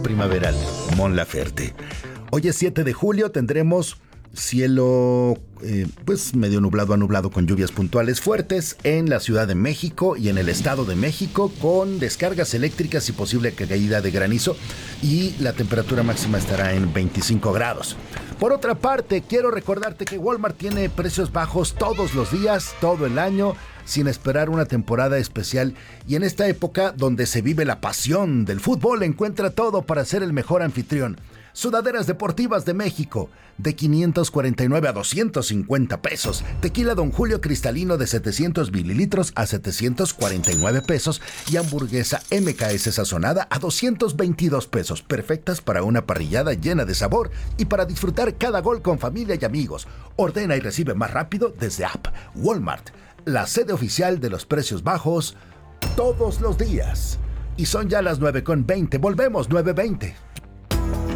primaveral, Mon Laferte. Hoy es 7 de julio, tendremos cielo pues medio nublado a nublado con lluvias puntuales fuertes en la Ciudad de México y en el Estado de México, con descargas eléctricas y posible caída de granizo, y la temperatura máxima estará en 25 grados. Por otra parte, quiero recordarte que Walmart tiene precios bajos todos los días, todo el año, sin esperar una temporada especial, y en esta época donde se vive la pasión del fútbol, encuentra todo para ser el mejor anfitrión. Sudaderas deportivas de México, de 549 a 250 pesos. Tequila Don Julio cristalino de 700 mililitros a 749 pesos. Y hamburguesa MKS sazonada a 222 pesos. Perfectas para una parrillada llena de sabor y para disfrutar cada gol con familia y amigos. Ordena y recibe más rápido desde app. Walmart, la sede oficial de los precios bajos todos los días. Y son ya las 9:20. Volvemos 9:20.